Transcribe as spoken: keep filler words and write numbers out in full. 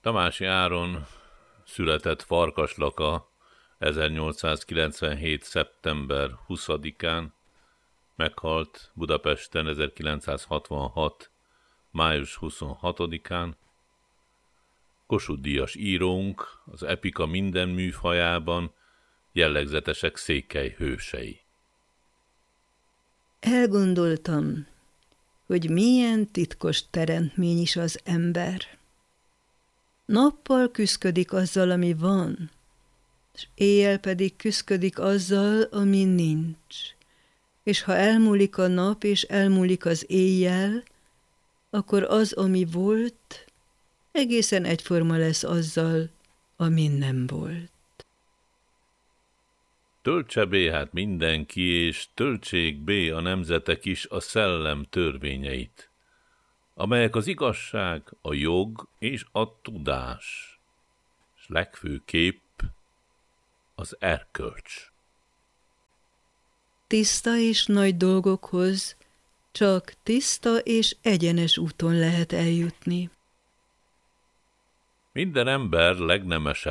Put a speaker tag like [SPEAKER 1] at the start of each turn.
[SPEAKER 1] Tamási Áron született Farkaslaka ezernyolcszázkilencvenhét. szeptember huszadikán, meghalt Budapesten ezerkilencszázhatvanhat. május huszonhatodikán. Kossuth-díjas írónk, az epika minden műfajában jellegzetesek Székely hősei.
[SPEAKER 2] Elgondoltam, hogy milyen titkos teremtmény is az ember. Nappal küszködik azzal, ami van, és éjjel pedig küszködik azzal, ami nincs. És ha elmúlik a nap, és elmúlik az éjjel, akkor az, ami volt, egészen egyforma lesz azzal, ami nem volt.
[SPEAKER 1] Töltse bé hát mindenki, és töltsék bé a nemzetek is a szellem törvényeit, amelyek az igazság, a jog és a tudás, és legfőképp az erkölcs.
[SPEAKER 2] Tiszta és nagy dolgokhoz csak tiszta és egyenes úton lehet eljutni.
[SPEAKER 1] Minden ember legnemesebb